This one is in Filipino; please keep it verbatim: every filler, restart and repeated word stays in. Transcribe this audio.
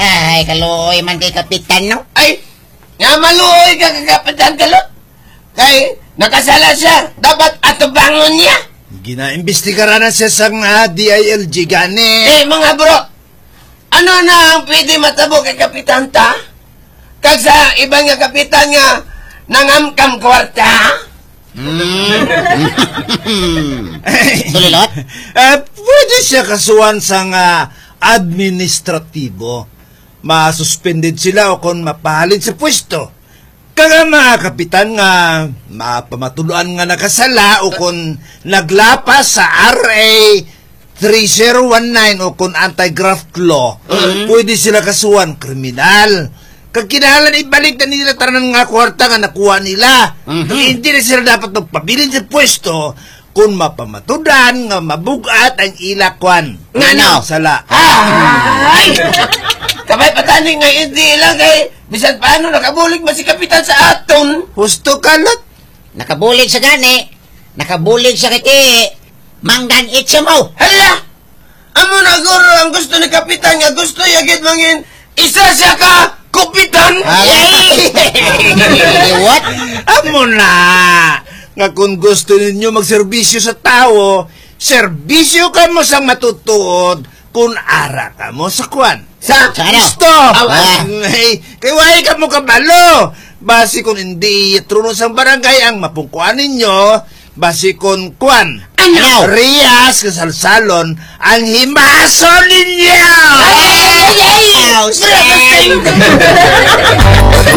Ay, kaluoy man kay kapitan, no? Ay, nga maluoy ka kakapitan kalot. Kay, nakasala siya. Dapat atubangon niya. Ginaimbestigaran na siya sa nga D I L G gani. Eh, mga bro, ano na ang pwede matabo kay kapitan ta? Kag sa ibang nga kapitan nga nangamkam kwarta? Sulilot? Eh, pwede siya kasuhan sa nga administratibo. Masuspended sila o kung mapahalin sa pwesto. Kaga mga kapitan nga mapamatuluan nga nakasala o kung naglapas sa R A three zero one nine o kung anti-graft law, mm-hmm. pwede sila kasuhan kriminal. Kag kinahalan ibalik na nila tanan nga kwarta nga nakuha nila. Mm-hmm. Hindi na sila dapat magpabilin sa pwesto kung mapamatudan nga mabugat ang ilakwan. Ngano? Sala. Ay! Kabay pataning nga hindi lang kay bisan paano nakabulig man si kapitan sa aton. Husto kalot. Nakabulig sa gani. Nakabulig sa kiti. Manggan itse mo. Hala! Amo na guro ang gusto ni kapitan nga gusto yagit mangin isa siya ka kapitan. Ay! What? Amo na. Nga kung gusto ninyo magserbisyo sa tao, serbisyo ka mo sa matutuod kung ara ka mo sa kwan. Sa Sa ano? gusto. Ah. Ay, kay wai ka mo kabalo. Basi kung hindi truno sa barangay ang mapungkuan ninyo, basi kung kwan. Ano? Rias kasalsalon ang himason ninyo. Ay! Ay!